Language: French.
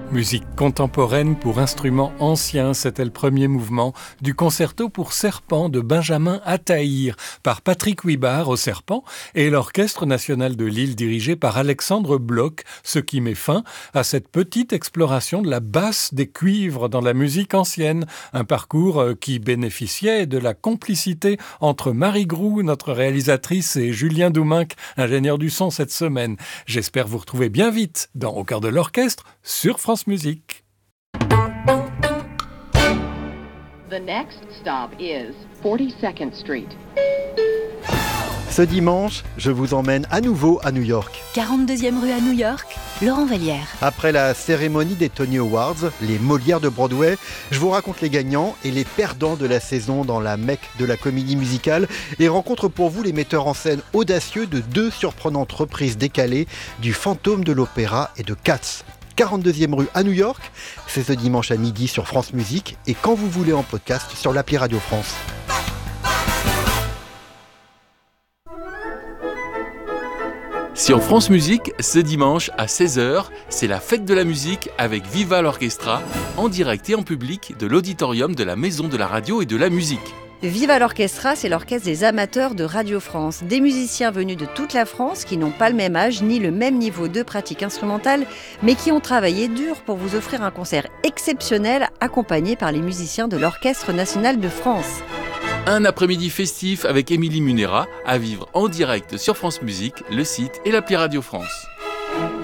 Musique contemporaine pour instruments anciens, c'était le premier mouvement du concerto pour serpent de Benjamin Attahir par Patrick Huybard au serpent et l'Orchestre national de Lille dirigé par Alexandre Bloch, ce qui met fin à cette petite exploration de la basse des cuivres dans la musique ancienne, un parcours qui bénéficiait de la complicité entre Marie Groux, notre réalisatrice, et Julien Douminc, ingénieur du son cette semaine. J'espère vous retrouver bien vite dans Au cœur de l'orchestre sur France Musique. The next stop is 42nd Street. Ce dimanche, je vous emmène à nouveau à New York. 42e rue à New York, Laurent Vallière. Après la cérémonie des Tony Awards, les Molières de Broadway, je vous raconte les gagnants et les perdants de la saison dans la Mecque de la comédie musicale et rencontre pour vous les metteurs en scène audacieux de 2 surprenantes reprises décalées du Fantôme de l'Opéra et de Cats. 42e rue à New York, c'est ce dimanche à midi sur France Musique et quand vous voulez en podcast sur l'appli Radio France. Sur France Musique, ce dimanche à 16h, c'est la fête de la musique avec Viva l'Orchestra, en direct et en public de l'auditorium de la Maison de la Radio et de la Musique. Viva l'Orchestra, c'est l'orchestre des amateurs de Radio France. Des musiciens venus de toute la France qui n'ont pas le même âge ni le même niveau de pratique instrumentale, mais qui ont travaillé dur pour vous offrir un concert exceptionnel accompagné par les musiciens de l'Orchestre national de France. Un après-midi festif avec Émilie Munera à vivre en direct sur France Musique, le site et l'appli Radio France.